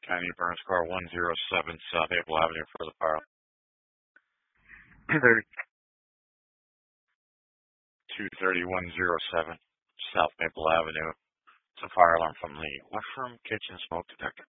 County Burns Car 107 South Maple Avenue for the fire. 23107 South Maple Avenue. It's a fire alarm from the Washroom Kitchen Smoke Detector.